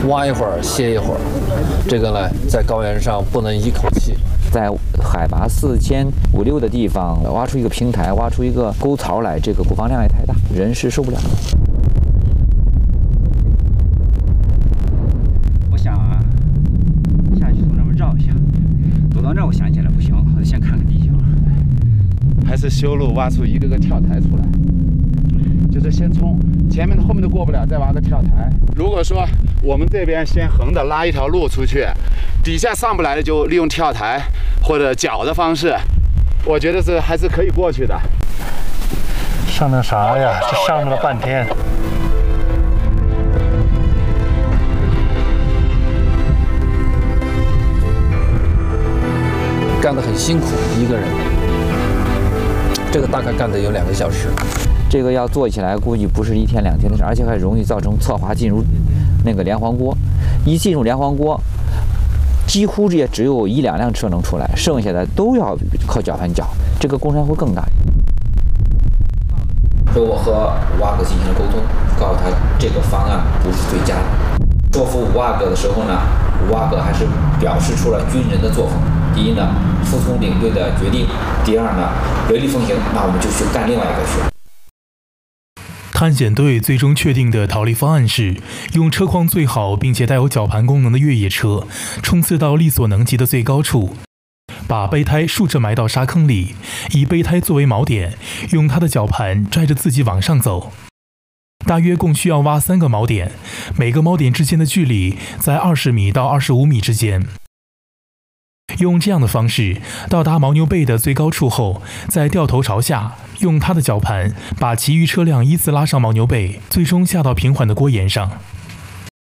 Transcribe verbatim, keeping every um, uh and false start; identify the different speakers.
Speaker 1: 挖一会儿歇一会儿。这个呢，在高原上不能一口气。
Speaker 2: 在海拔四千五六的地方挖出一个平台，挖出一个沟槽来，这个骨放量也太大，人是受不了。
Speaker 3: 我想啊，下去从那边绕一下，走到这我想起来不行，我得先看看地形。
Speaker 4: 还是修路挖出一个个跳台出来，就是先冲前面的后面都过不了，再挖个跳台。如果说我们这边先横着拉一条路出去，底下上不来的就利用跳台或者脚的方式，我觉得是还是可以过去的。
Speaker 5: 上那啥呀？这上了半天。
Speaker 1: 干得很辛苦，一个人。这个大概干得有两个小时。
Speaker 2: 这个要做起来，估计不是一天两天的事，而且还容易造成侧滑进入那个连环锅。一进入连环锅，几乎也只有一两辆车能出来，剩下的都要靠绞盘绞，这个工程会更大。所以我和五阿哥进行了沟通，告诉他这个方案不是最佳的。说服五阿哥的时候呢，五阿哥还是表示出了军人的作风。第一呢，服从领队的决定；第二呢，雷厉风行，那我们就去干另外一个去。
Speaker 6: 探险队最终确定的逃离方案是，用车况最好并且带有绞盘功能的越野车，冲刺到力所能及的最高处，把备胎竖着埋到沙坑里，以备胎作为锚点，用它的绞盘拽着自己往上走。大约共需要挖三个锚点，每个锚点之间的距离在二十米到二十五米之间。用这样的方式到达牦牛背的最高处后，再掉头朝下，用它的绞盘把其余车辆依次拉上牦牛背，最终下到平缓的锅沿上。